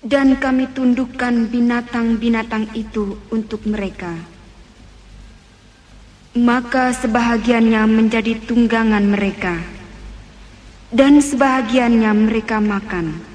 Dan kami tundukkan binatang-binatang itu untuk mereka. Maka sebahagiannya menjadi tunggangan mereka, dan sebahagiannya mereka makan.